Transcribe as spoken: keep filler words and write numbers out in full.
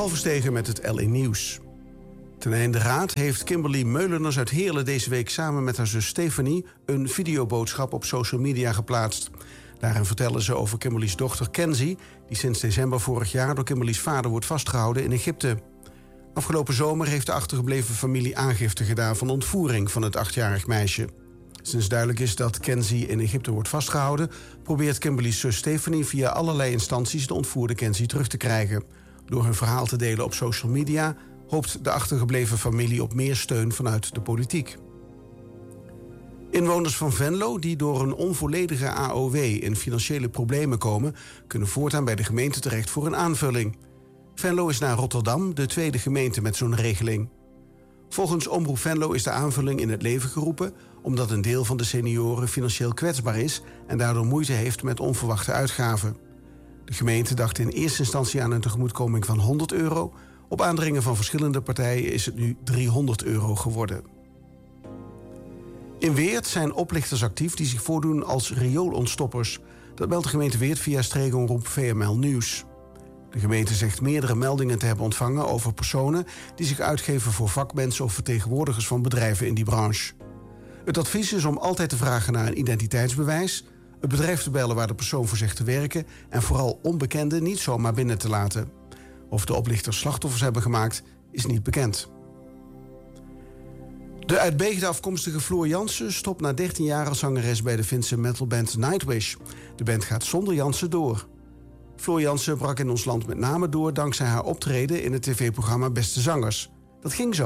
Paul Verstegen met het L A Nieuws. Ten einde raad heeft Kimberly Meuleners uit Heerlen deze week samen met haar zus Stephanie een videoboodschap op social media geplaatst. Daarin vertellen ze over Kimberly's dochter Kenzie, die sinds december vorig jaar door Kimberly's vader wordt vastgehouden in Egypte. Afgelopen zomer heeft de achtergebleven familie aangifte gedaan van ontvoering van het achtjarig meisje. Sinds duidelijk is dat Kenzie in Egypte wordt vastgehouden, probeert Kimberly's zus Stephanie via allerlei instanties de ontvoerde Kenzie terug te krijgen. Door hun verhaal te delen op social media hoopt de achtergebleven familie op meer steun vanuit de politiek. Inwoners van Venlo die door een onvolledige A O W in financiële problemen komen, kunnen voortaan bij de gemeente terecht voor een aanvulling. Venlo is na Rotterdam de tweede gemeente met zo'n regeling. Volgens Omroep Venlo is de aanvulling in het leven geroepen omdat een deel van de senioren financieel kwetsbaar is en daardoor moeite heeft met onverwachte uitgaven. De gemeente dacht in eerste instantie aan een tegemoetkoming van honderd euro. Op aandringen van verschillende partijen is het nu driehonderd euro geworden. In Weert zijn oplichters actief die zich voordoen als rioolontstoppers. Dat meldt de gemeente Weert via streekomroep V M L Nieuws. De gemeente zegt meerdere meldingen te hebben ontvangen over personen die zich uitgeven voor vakmensen of vertegenwoordigers van bedrijven in die branche. Het advies is om altijd te vragen naar een identiteitsbewijs, het bedrijf te bellen waar de persoon voor zegt te werken en vooral onbekenden niet zomaar binnen te laten. Of de oplichters slachtoffers hebben gemaakt, is niet bekend. De uit Beegde afkomstige Floor Jansen stopt na dertien jaar als zangeres bij de Finse metalband Nightwish. De band gaat zonder Jansen door. Floor Jansen brak in ons land met name door dankzij haar optreden in het tv-programma Beste Zangers. Dat ging zo.